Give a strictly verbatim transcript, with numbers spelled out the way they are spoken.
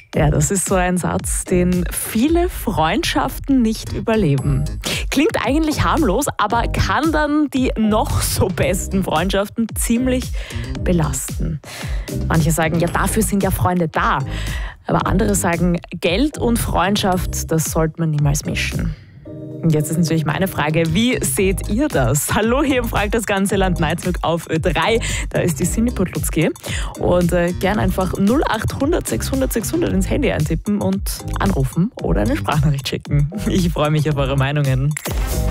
Ja, das ist so ein Satz, den viele Freundschaften nicht überleben. Klingt eigentlich harmlos, aber kann dann die noch so besten Freundschaften ziemlich belasten. Manche sagen, ja, dafür sind ja Freunde da. Aber andere sagen, Geld und Freundschaft, das sollte man niemals mischen. Und jetzt ist natürlich meine Frage, wie seht ihr das? Hallo, hier im Fragt das ganze Land Neizwerk auf Ö drei. Da ist die Sini Podlutzki. Und äh, gern einfach null acht hundert sechshundert sechshundert ins Handy eintippen und anrufen oder eine Sprachnachricht schicken. Ich freue mich auf eure Meinungen.